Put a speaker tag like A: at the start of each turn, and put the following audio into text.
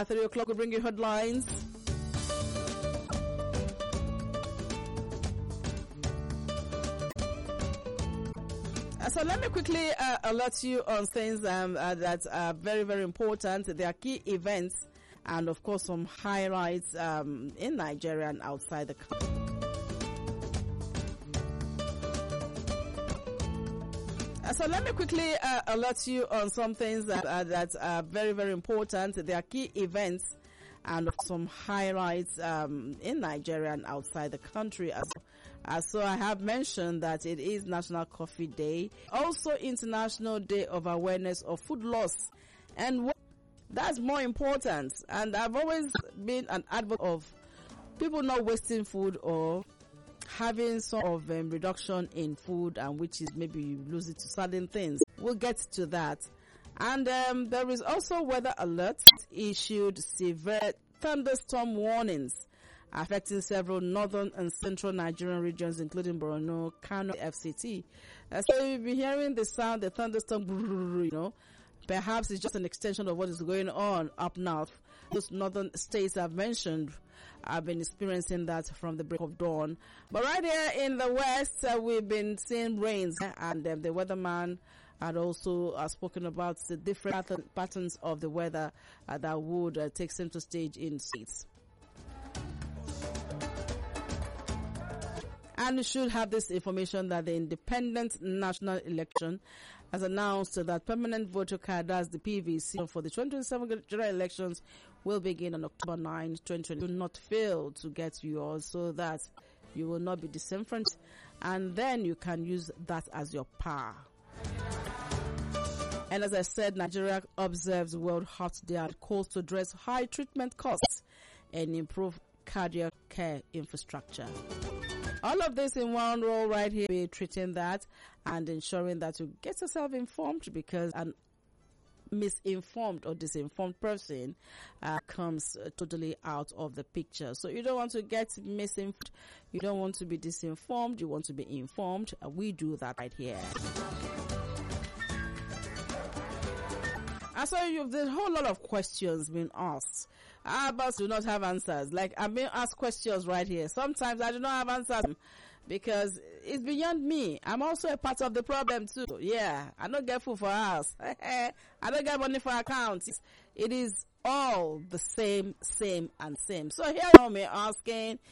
A: At 3 o'clock, we bring you headlines. So let me quickly alert you on things that are very, very important. There are key events and, of course, some highlights in Nigeria and outside the country. So let me quickly alert you on some things that are very, very important. There are key events and some highlights in Nigeria and outside the country as well. So I have mentioned that it is National Coffee Day, also International Day of Awareness of Food Loss, and that's more important. And I've always been an advocate of people not wasting food or having some of reduction in food, and which is maybe you lose it to certain things. We'll get to that. And there is also weather alerts issued, severe thunderstorm warnings affecting several northern and central Nigerian regions, including Borno, Kano, FCT. So you'll be hearing the sound, the thunderstorm, you know. Perhaps it's just an extension of what is going on up north. Those northern states I've mentioned have been experiencing that from the break of dawn. But right here in the west, we've been seeing rains, and the weatherman had also spoken about the different patterns of the weather that would take center stage in states. And you should have this information that the Independent National Election has announced that permanent voter card, as the PVC, for the 2027 general elections will begin on October 9, 2020. Do not fail to get yours so that you will not be disenfranchised, and then you can use that as your power. And as I said, Nigeria observes World Heart Day and calls to address high treatment costs and improve cardiac care infrastructure. All of this in one role right here, be treating that and ensuring that you get yourself informed, because an misinformed or disinformed person comes totally out of the picture. So you don't want to get misinformed, you don't want to be disinformed, you want to be informed. We do that right here. And so there's a whole lot of questions being asked. But do not have answers. Like, I'm being asked questions right here. Sometimes I do not have answers because it's beyond me. I'm also a part of the problem too. Yeah, I don't get food for house. I don't get money for accounts. It is all the same. So here you me asking,